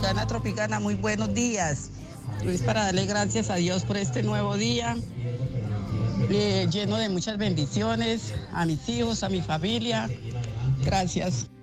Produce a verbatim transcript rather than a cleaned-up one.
Tropicana, Tropicana, muy buenos días. Es para darle gracias a Dios por este nuevo día, eh, lleno de muchas bendiciones, a mis hijos, a mi familia. Gracias.